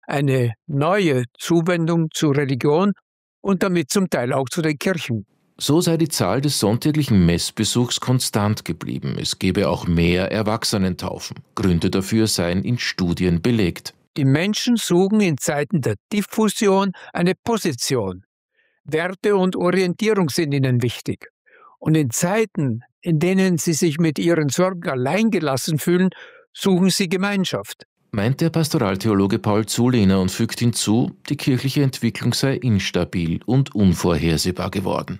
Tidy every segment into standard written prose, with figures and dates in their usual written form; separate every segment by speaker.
Speaker 1: eine neue Zuwendung zur Religion und damit zum Teil auch zu den Kirchen.
Speaker 2: So sei die Zahl des sonntäglichen Messbesuchs konstant geblieben. Es gebe auch mehr Erwachsenentaufen. Gründe dafür seien in Studien belegt.
Speaker 1: Die Menschen suchen in Zeiten der Diffusion eine Position. Werte und Orientierung sind ihnen wichtig. Und in Zeiten, in denen sie sich mit ihren Sorgen alleingelassen fühlen, suchen sie Gemeinschaft.
Speaker 2: Meint der Pastoraltheologe Paul Zulehner und fügt hinzu, die kirchliche Entwicklung sei instabil und unvorhersehbar geworden.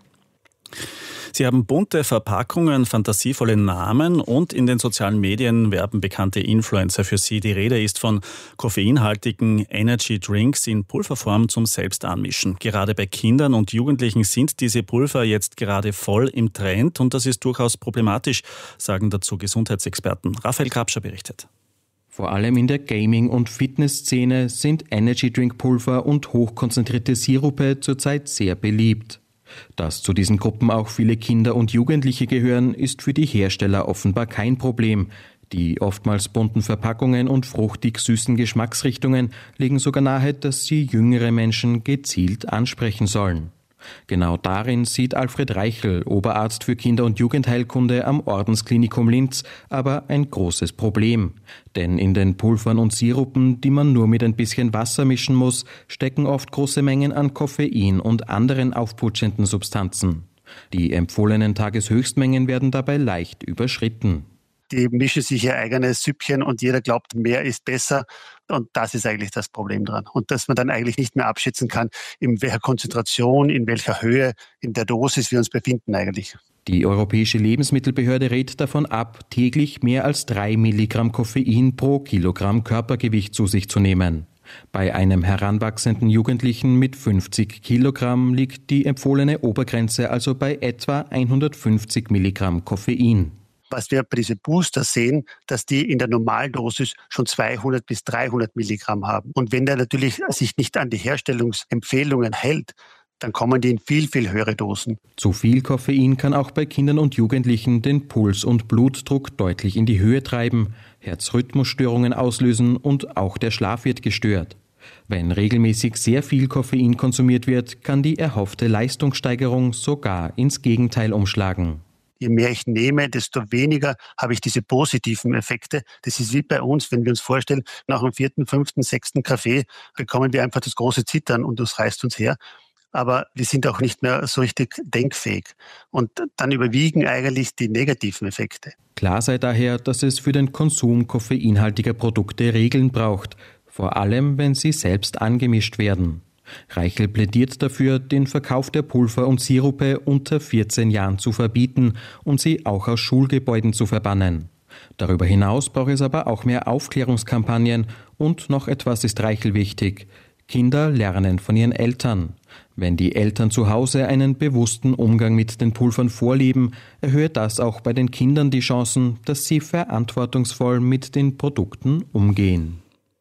Speaker 3: Sie haben bunte Verpackungen, fantasievolle Namen und in den sozialen Medien werben bekannte Influencer für Sie. Die Rede ist von koffeinhaltigen Energy Drinks in Pulverform zum Selbstanmischen. Gerade bei Kindern und Jugendlichen sind diese Pulver jetzt gerade voll im Trend und das ist durchaus problematisch, sagen dazu Gesundheitsexperten. Raphael Grabscher berichtet.
Speaker 4: Vor allem in der Gaming- und Fitnessszene sind Energy Drink Pulver und hochkonzentrierte Sirupe zurzeit sehr beliebt. Dass zu diesen Gruppen auch viele Kinder und Jugendliche gehören, ist für die Hersteller offenbar kein Problem. Die oftmals bunten Verpackungen und fruchtig süßen Geschmacksrichtungen legen sogar nahe, dass sie jüngere Menschen gezielt ansprechen sollen. Genau darin sieht Alfred Reichel, Oberarzt für Kinder- und Jugendheilkunde am Ordensklinikum Linz, aber ein großes Problem. Denn in den Pulvern und Sirupen, die man nur mit ein bisschen Wasser mischen muss, stecken oft große Mengen an Koffein und anderen aufputschenden Substanzen. Die empfohlenen Tageshöchstmengen werden dabei leicht überschritten.
Speaker 5: Die mischen sich ihr eigenes Süppchen und jeder glaubt, mehr ist besser. Und das ist eigentlich das Problem dran. Und dass man dann eigentlich nicht mehr abschätzen kann, in welcher Konzentration, in welcher Höhe, in der Dosis wir uns befinden eigentlich.
Speaker 4: Die Europäische Lebensmittelbehörde rät davon ab, täglich mehr als 3 Milligramm Koffein pro Kilogramm Körpergewicht zu sich zu nehmen. Bei einem heranwachsenden Jugendlichen mit 50 Kilogramm liegt die empfohlene Obergrenze also bei etwa 150 Milligramm Koffein.
Speaker 5: Was wir bei diesen Booster sehen, dass die in der Normaldosis schon 200 bis 300 Milligramm haben. Und wenn der natürlich sich nicht an die Herstellungsempfehlungen hält, dann kommen die in viel, viel höhere Dosen.
Speaker 4: Zu viel Koffein kann auch bei Kindern und Jugendlichen den Puls- und Blutdruck deutlich in die Höhe treiben, Herzrhythmusstörungen auslösen und auch der Schlaf wird gestört. Wenn regelmäßig sehr viel Koffein konsumiert wird, kann die erhoffte Leistungssteigerung sogar ins Gegenteil umschlagen.
Speaker 5: Je mehr ich nehme, desto weniger habe ich diese positiven Effekte. Das ist wie bei uns, wenn wir uns vorstellen, nach dem 4., 5., 6. Kaffee bekommen wir einfach das große Zittern und das reißt uns her. Aber wir sind auch nicht mehr so richtig denkfähig. Und dann überwiegen eigentlich die negativen Effekte.
Speaker 4: Klar sei daher, dass es für den Konsum koffeinhaltiger Produkte Regeln braucht, vor allem wenn sie selbst angemischt werden. Reichel plädiert dafür, den Verkauf der Pulver und Sirupe unter 14 Jahren zu verbieten und sie auch aus Schulgebäuden zu verbannen. Darüber hinaus braucht es aber auch mehr Aufklärungskampagnen und noch etwas ist Reichel wichtig. Kinder lernen von ihren Eltern. Wenn die Eltern zu Hause einen bewussten Umgang mit den Pulvern vorleben, erhöht das auch bei den Kindern die Chancen, dass sie verantwortungsvoll mit den Produkten umgehen.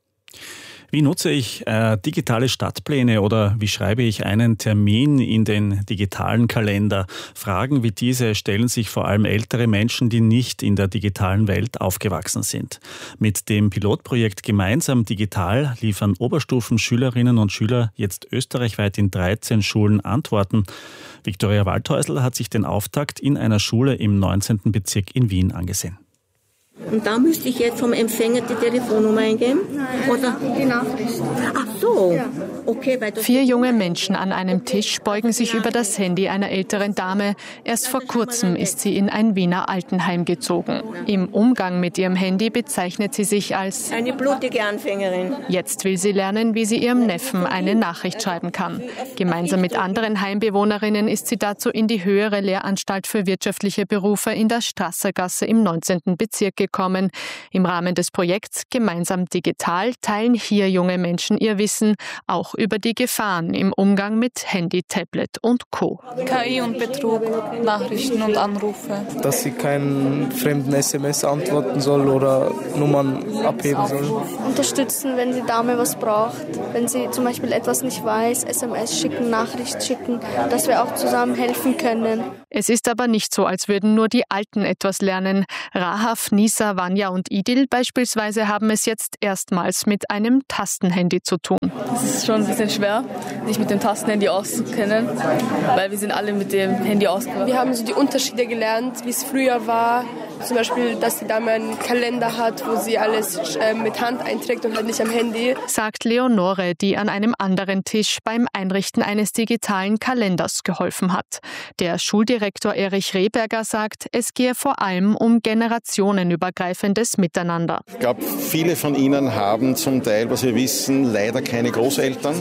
Speaker 3: Wie nutze ich digitale Stadtpläne oder wie schreibe ich einen Termin in den digitalen Kalender? Fragen wie diese stellen sich vor allem ältere Menschen, die nicht in der digitalen Welt aufgewachsen sind. Mit dem Pilotprojekt Gemeinsam Digital liefern Oberstufenschülerinnen und Schüler jetzt österreichweit in 13 Schulen Antworten. Viktoria Waldhäusl hat sich den Auftakt in einer Schule im 19. Bezirk in Wien angesehen.
Speaker 6: Und da müsste ich jetzt vom Empfänger die Telefonnummer eingeben?
Speaker 7: Nein,
Speaker 6: oder
Speaker 7: die Nachricht.
Speaker 6: Ach so,
Speaker 7: ja.
Speaker 6: Okay. Weil
Speaker 8: 4 junge Menschen an einem Tisch beugen sich über das Handy einer älteren Dame. Erst vor kurzem ist sie in ein Wiener Altenheim gezogen. Im Umgang mit ihrem Handy bezeichnet sie sich als
Speaker 6: eine blutige Anfängerin.
Speaker 8: Jetzt will sie lernen, wie sie ihrem Neffen eine Nachricht schreiben kann. Gemeinsam mit anderen Heimbewohnerinnen ist sie dazu in die höhere Lehranstalt für wirtschaftliche Berufe in der Strassergasse im 19. Bezirk gekommen. Im Rahmen des Projekts Gemeinsam Digital teilen hier junge Menschen ihr Wissen, auch über die Gefahren im Umgang mit Handy, Tablet und Co.
Speaker 7: KI und Betrug, Nachrichten und Anrufe.
Speaker 9: Dass sie keinen fremden SMS antworten soll oder Nummern abheben soll.
Speaker 10: Unterstützen, wenn die Dame was braucht. Wenn sie zum Beispiel etwas nicht weiß, SMS schicken, Nachricht schicken, dass wir auch zusammen helfen können.
Speaker 8: Es ist aber nicht so, als würden nur die Alten etwas lernen. Rahaf, Nisa, Vanya und Idil beispielsweise haben es jetzt erstmals mit einem Tastenhandy zu tun.
Speaker 11: Es ist schon ein bisschen schwer, sich mit dem Tastenhandy auszukennen, weil wir sind alle mit dem Handy ausgegangen.
Speaker 12: Wir haben so die Unterschiede gelernt, wie es früher war. Zum Beispiel, dass die Dame einen Kalender hat, wo sie alles mit Hand einträgt und halt nicht am Handy.
Speaker 8: Sagt Leonore, die an einem anderen Tisch beim Einrichten eines digitalen Kalenders geholfen hat. Der Schuldirektor Erich Rehberger sagt, es gehe vor allem um generationenübergreifendes Miteinander.
Speaker 13: Ich glaube, viele von Ihnen haben zum Teil, was wir wissen, leider keine Großeltern.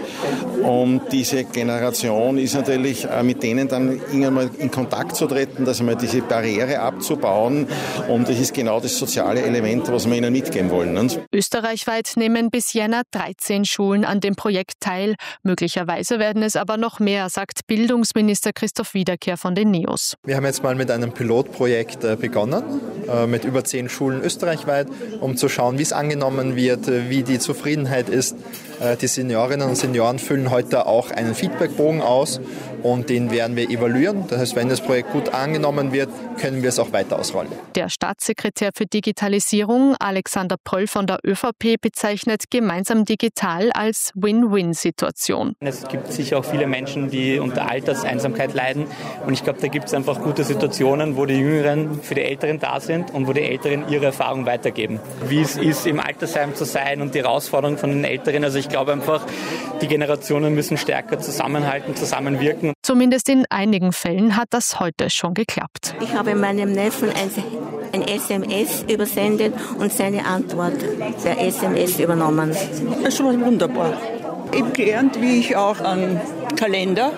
Speaker 13: Und diese Generation ist natürlich mit denen dann irgendwann mal in Kontakt zu treten, dass einmal diese Barriere abzubauen. Und das ist genau das soziale Element, was wir ihnen mitgeben wollen. Ne?
Speaker 8: Österreichweit nehmen bis Jänner 13 Schulen an dem Projekt teil. Möglicherweise werden es aber noch mehr, sagt Bildungsminister Christoph Wiederkehr von den NEOS.
Speaker 14: Wir haben jetzt mal mit einem Pilotprojekt begonnen, mit über 10 Schulen österreichweit, um zu schauen, wie es angenommen wird, wie die Zufriedenheit ist. Die Seniorinnen und Senioren füllen heute auch einen Feedbackbogen aus und den werden wir evaluieren. Das heißt, wenn das Projekt gut angenommen wird, können wir es auch weiter ausrollen.
Speaker 8: Der Staatssekretär für Digitalisierung, Alexander Pröll von der ÖVP, bezeichnet gemeinsam digital als Win-Win-Situation.
Speaker 15: Es gibt sicher auch viele Menschen, die unter Alterseinsamkeit leiden. Und ich glaube, da gibt es einfach gute Situationen, wo die Jüngeren für die Älteren da sind und wo die Älteren ihre Erfahrung weitergeben. Wie es ist, im Altersheim zu sein und die Herausforderungen von den Älteren. Also ich glaube einfach, die Generationen müssen stärker zusammenhalten, zusammenwirken.
Speaker 8: Zumindest in einigen Fällen hat das heute schon geklappt.
Speaker 6: Ich habe meinem Neffen ein SMS übersendet und seine Antwort der SMS übernommen.
Speaker 16: Das ist schon mal wunderbar. Ich habe gelernt, wie ich auch einen Kalender,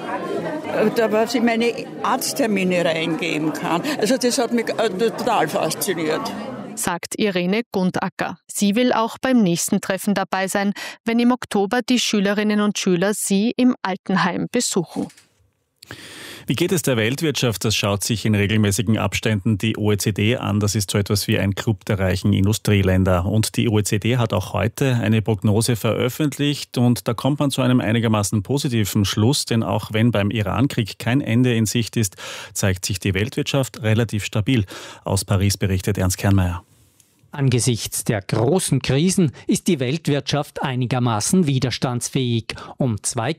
Speaker 16: da was ich meine Arzttermine reingeben kann. Also das hat mich total fasziniert.
Speaker 8: Sagt Irene Gundacker. Sie will auch beim nächsten Treffen dabei sein, wenn im Oktober die Schülerinnen und Schüler sie im Altenheim besuchen.
Speaker 3: Wie geht es der Weltwirtschaft? Das schaut sich in regelmäßigen Abständen die OECD an. Das ist so etwas wie ein Club der reichen Industrieländer. Und die OECD hat auch heute eine Prognose veröffentlicht. Und da kommt man zu einem einigermaßen positiven Schluss. Denn auch wenn beim Irankrieg kein Ende in Sicht ist, zeigt sich die Weltwirtschaft relativ stabil. Aus Paris berichtet Ernst Kernmeier.
Speaker 17: Angesichts der großen Krisen ist die Weltwirtschaft einigermaßen widerstandsfähig. Um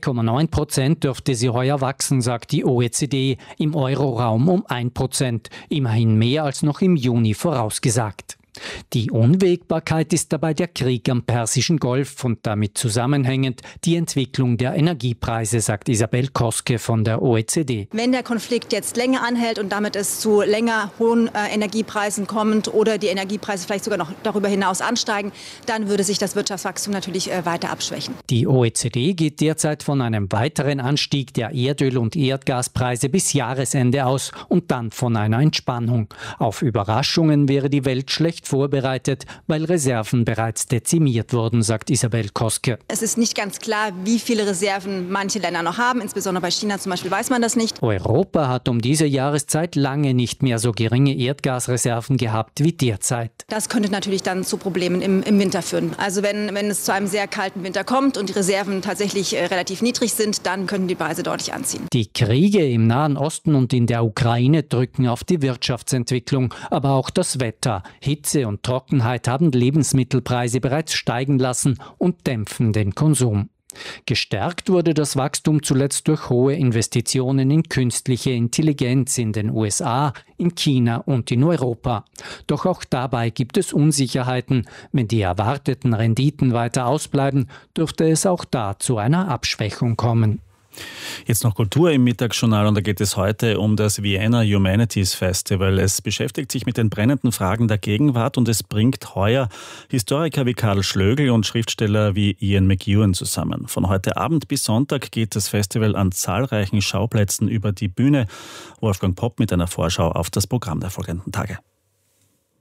Speaker 17: 2,9% dürfte sie heuer wachsen, sagt die OECD, im Euroraum um 1%, immerhin mehr als noch im Juni vorausgesagt. Die Unwägbarkeit ist dabei der Krieg am Persischen Golf und damit zusammenhängend die Entwicklung der Energiepreise, sagt Isabel Koske von der OECD.
Speaker 18: Wenn der Konflikt jetzt länger anhält und damit es zu länger hohen Energiepreisen kommt oder die Energiepreise vielleicht sogar noch darüber hinaus ansteigen, dann würde sich das Wirtschaftswachstum natürlich weiter abschwächen.
Speaker 17: Die OECD geht derzeit von einem weiteren Anstieg der Erdöl- und Erdgaspreise bis Jahresende aus und dann von einer Entspannung. Auf Überraschungen wäre die Welt schlecht vorbereitet, weil Reserven bereits dezimiert wurden, sagt Isabel Koske.
Speaker 18: Es ist nicht ganz klar, wie viele Reserven manche Länder noch haben. Insbesondere bei China zum Beispiel weiß man das nicht.
Speaker 17: Europa hat um diese Jahreszeit lange nicht mehr so geringe Erdgasreserven gehabt wie derzeit.
Speaker 18: Das könnte natürlich dann zu Problemen im Winter führen. Also wenn es zu einem sehr kalten Winter kommt und die Reserven tatsächlich relativ niedrig sind, dann können die Preise deutlich anziehen.
Speaker 17: Die Kriege im Nahen Osten und in der Ukraine drücken auf die Wirtschaftsentwicklung, aber auch das Wetter. Hitze und Trockenheit haben Lebensmittelpreise bereits steigen lassen und dämpfen den Konsum. Gestärkt wurde das Wachstum zuletzt durch hohe Investitionen in künstliche Intelligenz in den USA, in China und in Europa. Doch auch dabei gibt es Unsicherheiten. Wenn die erwarteten Renditen weiter ausbleiben, dürfte es auch da zu einer Abschwächung kommen.
Speaker 3: Jetzt noch Kultur im Mittagsjournal und da geht es heute um das Vienna Humanities Festival. Es beschäftigt sich mit den brennenden Fragen der Gegenwart und es bringt heuer Historiker wie Karl Schlögl und Schriftsteller wie Ian McEwan zusammen. Von heute Abend bis Sonntag geht das Festival an zahlreichen Schauplätzen über die Bühne. Wolfgang Popp mit einer Vorschau auf das Programm der folgenden Tage.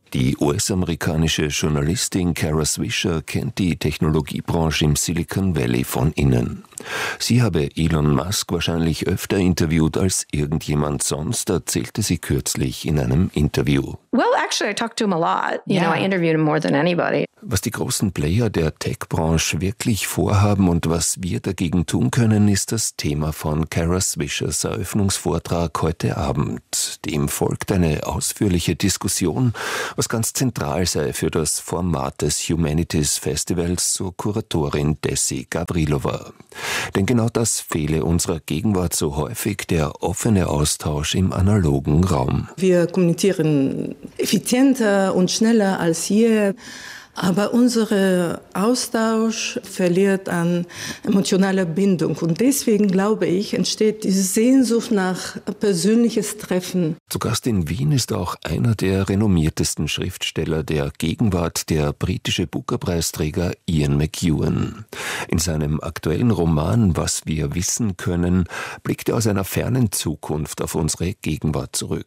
Speaker 19: Die US-amerikanische Journalistin Kara Swisher kennt die Technologiebranche im Silicon Valley von innen. Sie habe Elon Musk wahrscheinlich öfter interviewt als irgendjemand sonst, erzählte sie kürzlich in einem Interview.
Speaker 20: Well, actually, I talked to him a lot. You know, I interviewed him more than anybody.
Speaker 19: Was die großen Player der Tech-Branche wirklich vorhaben und was wir dagegen tun können, ist das Thema von Kara Swishers Eröffnungsvortrag heute Abend. Dem folgt eine ausführliche Diskussion, was ganz zentral sei für das Format des Humanities Festivals, so Kuratorin Desi Gavrilova. Denn genau das fehle unserer Gegenwart so häufig, der offene Austausch im analogen Raum.
Speaker 21: Wir kommunizieren effizienter und schneller als je. Aber unser Austausch verliert an emotionaler Bindung. Und deswegen, glaube ich, entsteht diese Sehnsucht nach persönliches Treffen.
Speaker 19: Zu Gast in Wien ist auch einer der renommiertesten Schriftsteller der Gegenwart, der britische Booker-Preisträger Ian McEwan. In seinem aktuellen Roman »Was wir wissen können« blickt er aus einer fernen Zukunft auf unsere Gegenwart zurück.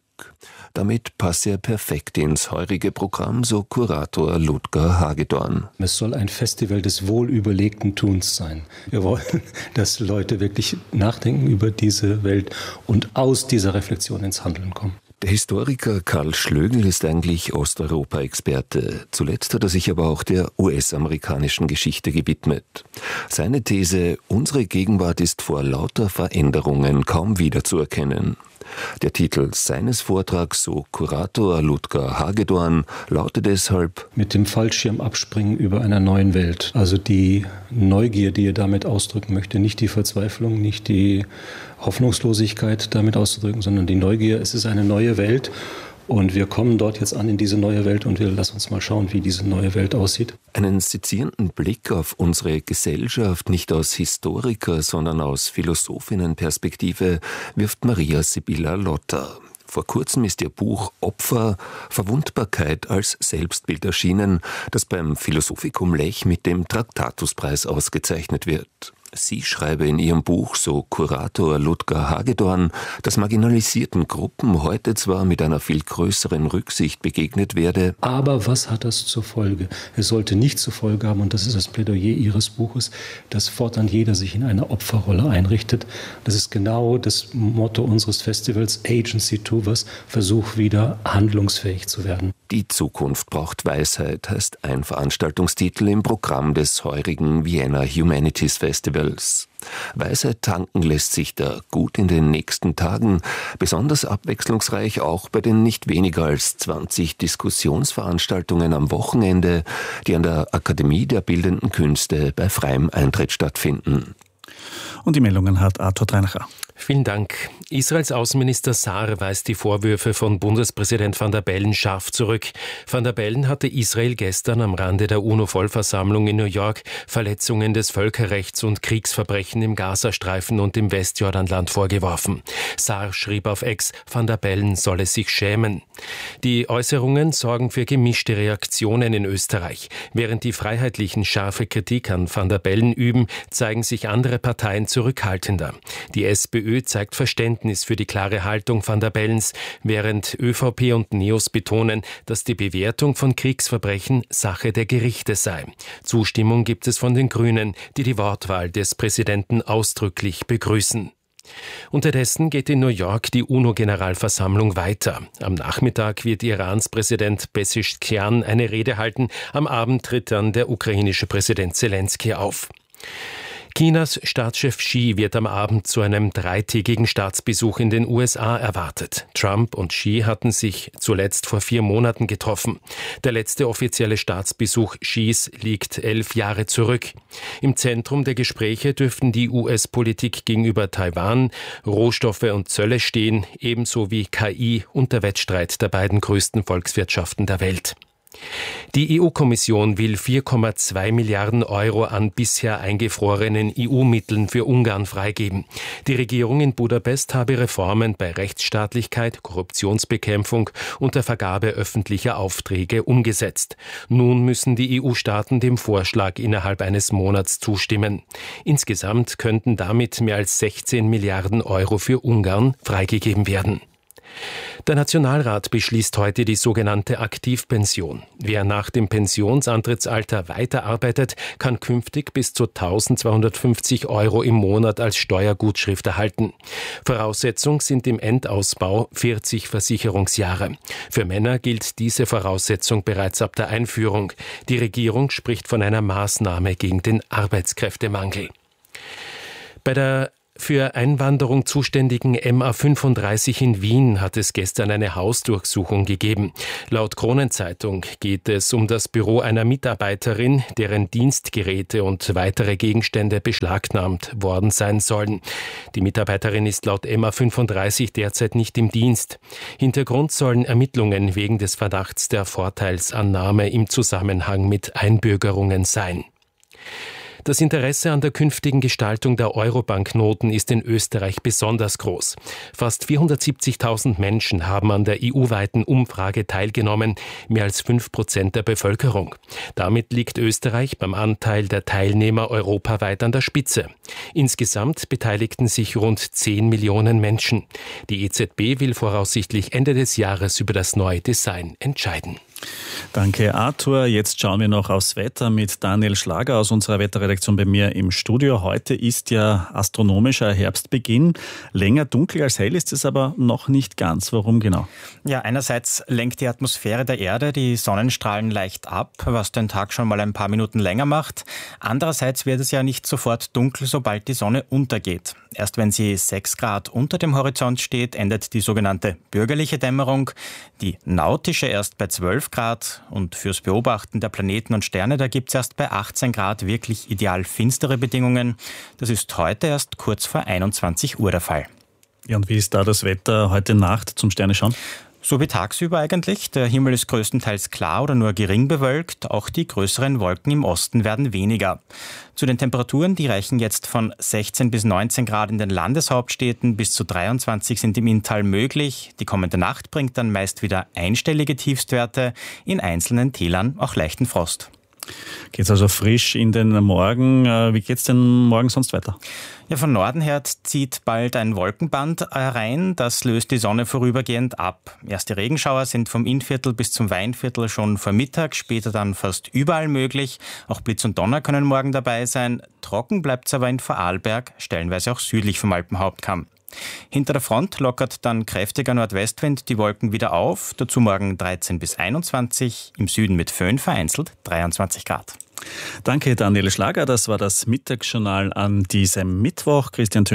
Speaker 19: Damit passe er perfekt ins heurige Programm, so Kurator Ludger Hagedorn.
Speaker 22: Es soll ein Festival des wohlüberlegten Tuns sein. Wir wollen, dass Leute wirklich nachdenken über diese Welt und aus dieser Reflexion ins Handeln kommen.
Speaker 19: Der Historiker Karl Schlögl ist eigentlich Osteuropa-Experte. Zuletzt hat er sich aber auch der US-amerikanischen Geschichte gewidmet. Seine These: Unsere Gegenwart ist vor lauter Veränderungen kaum wiederzuerkennen. Der Titel seines Vortrags, so Kurator Ludger Hagedorn, lautet deshalb:
Speaker 22: Mit dem Fallschirm abspringen über einer neuen Welt. Also die Neugier, die er damit ausdrücken möchte, nicht die Verzweiflung, nicht die Hoffnungslosigkeit damit auszudrücken, sondern die Neugier. Es ist eine neue Welt. Und wir kommen dort jetzt an in diese neue Welt und wir lassen uns mal schauen, wie diese neue Welt aussieht.
Speaker 19: Einen sezierenden Blick auf unsere Gesellschaft, nicht aus Historiker, sondern aus Philosophinnenperspektive, wirft Maria Sibylla Lotter. Vor kurzem ist ihr Buch »Opfer. Verwundbarkeit als Selbstbild« erschienen, das beim Philosophikum Lech mit dem Traktatuspreis ausgezeichnet wird. Sie schreibe in ihrem Buch, so Kurator Ludger Hagedorn, dass marginalisierten Gruppen heute zwar mit einer viel größeren Rücksicht begegnet werde.
Speaker 22: Aber was hat das zur Folge? Es sollte nicht zur Folge haben, und das ist das Plädoyer Ihres Buches, dass fortan jeder sich in einer Opferrolle einrichtet. Das ist genau das Motto unseres Festivals, Agency Towards, Versuch wieder handlungsfähig zu werden.
Speaker 19: Die Zukunft braucht Weisheit, heißt ein Veranstaltungstitel im Programm des heurigen Vienna Humanities Festivals. Weisheit tanken lässt sich da gut in den nächsten Tagen, besonders abwechslungsreich auch bei den nicht weniger als 20 Diskussionsveranstaltungen am Wochenende, die an der Akademie der Bildenden Künste bei freiem Eintritt stattfinden.
Speaker 3: Und die Meldungen hat Arthur Treinacher.
Speaker 23: Vielen Dank. Israels Außenminister Saar weist die Vorwürfe von Bundespräsident Van der Bellen scharf zurück. Van der Bellen hatte Israel gestern am Rande der UNO-Vollversammlung in New York Verletzungen des Völkerrechts und Kriegsverbrechen im Gazastreifen und im Westjordanland vorgeworfen. Saar schrieb auf X, Van der Bellen solle sich schämen. Die Äußerungen sorgen für gemischte Reaktionen in Österreich. Während die Freiheitlichen scharfe Kritik an Van der Bellen üben, zeigen sich andere Parteien zurückhaltender. Die SPÖ zeigt Verständnis für die klare Haltung Van der Bellens, während ÖVP und NEOS betonen, dass die Bewertung von Kriegsverbrechen Sache der Gerichte sei. Zustimmung gibt es von den Grünen, die die Wortwahl des Präsidenten ausdrücklich begrüßen. Unterdessen geht in New York die UNO-Generalversammlung weiter. Am Nachmittag wird Irans Präsident Pezeshkian eine Rede halten. Am Abend tritt dann der ukrainische Präsident Zelensky auf. Chinas Staatschef Xi wird am Abend zu einem 3-tägigen Staatsbesuch in den USA erwartet. Trump und Xi hatten sich zuletzt vor 4 Monaten getroffen. Der letzte offizielle Staatsbesuch Xis liegt 11 Jahre zurück. Im Zentrum der Gespräche dürften die US-Politik gegenüber Taiwan, Rohstoffe und Zölle stehen, ebenso wie KI und der Wettstreit der beiden größten Volkswirtschaften der Welt. Die EU-Kommission will 4,2 Milliarden Euro an bisher eingefrorenen EU-Mitteln für Ungarn freigeben. Die Regierung in Budapest habe Reformen bei Rechtsstaatlichkeit, Korruptionsbekämpfung und der Vergabe öffentlicher Aufträge umgesetzt. Nun müssen die EU-Staaten dem Vorschlag innerhalb eines Monats zustimmen. Insgesamt könnten damit mehr als 16 Milliarden Euro für Ungarn freigegeben werden. Der Nationalrat beschließt heute die sogenannte Aktivpension. Wer nach dem Pensionsantrittsalter weiterarbeitet, kann künftig bis zu 1.250 € im Monat als Steuergutschrift erhalten. Voraussetzung sind im Endausbau 40 Versicherungsjahre. Für Männer gilt diese Voraussetzung bereits ab der Einführung. Die Regierung spricht von einer Maßnahme gegen den Arbeitskräftemangel. Bei der für Einwanderung zuständigen MA35 in Wien hat es gestern eine Hausdurchsuchung gegeben. Laut Kronenzeitung geht es um das Büro einer Mitarbeiterin, deren Dienstgeräte und weitere Gegenstände beschlagnahmt worden sein sollen. Die Mitarbeiterin ist laut MA35 derzeit nicht im Dienst. Hintergrund sollen Ermittlungen wegen des Verdachts der Vorteilsannahme im Zusammenhang mit Einbürgerungen sein. Das Interesse an der künftigen Gestaltung der Euro-Banknoten ist in Österreich besonders groß. Fast 470.000 Menschen haben an der EU-weiten Umfrage teilgenommen, mehr als 5% der Bevölkerung. Damit liegt Österreich beim Anteil der Teilnehmer europaweit an der Spitze. Insgesamt beteiligten sich rund 10 Millionen Menschen. Die EZB will voraussichtlich Ende des Jahres über das neue Design entscheiden.
Speaker 3: Danke, Arthur. Jetzt schauen wir noch aufs Wetter mit Daniel Schlager aus unserer Wetterredaktion bei mir im Studio. Heute ist ja astronomischer Herbstbeginn. Länger dunkel als hell ist es aber noch nicht ganz. Warum genau?
Speaker 1: Ja, einerseits lenkt die Atmosphäre der Erde die Sonnenstrahlen leicht ab, was den Tag schon mal ein paar Minuten länger macht. Andererseits wird es ja nicht sofort dunkel, sobald die Sonne untergeht. Erst wenn sie 6 Grad unter dem Horizont steht, endet die sogenannte bürgerliche Dämmerung, die nautische erst bei 12 Grad und fürs Beobachten der Planeten und Sterne, da gibt es erst bei 18 Grad wirklich ideal finstere Bedingungen. Das ist heute erst kurz vor 21 Uhr der Fall.
Speaker 3: Ja, und wie ist da das Wetter heute Nacht zum Sterneschauen?
Speaker 1: So wie tagsüber eigentlich. Der Himmel ist größtenteils klar oder nur gering bewölkt. Auch die größeren Wolken im Osten werden weniger. Zu den Temperaturen, die reichen jetzt von 16 bis 19 Grad in den Landeshauptstädten, bis zu 23 sind im Inntal möglich. Die kommende Nacht bringt dann meist wieder einstellige Tiefstwerte, in einzelnen Tälern auch leichten Frost.
Speaker 3: Geht's also frisch in den Morgen. Wie geht's denn morgen sonst weiter?
Speaker 1: Ja, von Norden her zieht bald ein Wolkenband herein. Das löst die Sonne vorübergehend ab. Erste Regenschauer sind vom Innviertel bis zum Weinviertel schon vor Mittag, später dann fast überall möglich. Auch Blitz und Donner können morgen dabei sein. Trocken bleibt's aber in Vorarlberg, stellenweise auch südlich vom Alpenhauptkamm. Hinter der Front lockert dann kräftiger Nordwestwind die Wolken wieder auf. Dazu morgen 13 bis 21, im Süden mit Föhn vereinzelt 23 Grad.
Speaker 3: Danke, Daniel Schlager. Das war das Mittagsjournal an diesem Mittwoch. Christine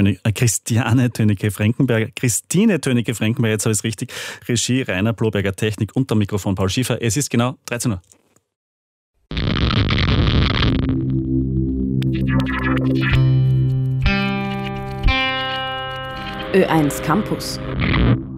Speaker 3: Tönicke-Frankenberger, jetzt habe ich es richtig. Regie Rainer Bloberger, Technik und am Mikrofon Paul Schiefer. Es ist genau 13 Uhr.
Speaker 2: Ö1 Campus.